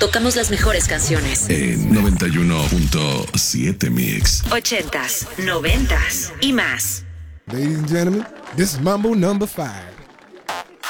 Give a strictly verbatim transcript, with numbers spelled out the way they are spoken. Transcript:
tocamos las mejores canciones. En noventa y uno punto siete Mix. Ochentas, noventas y más. Ladies and gentlemen, this is Mambo number five.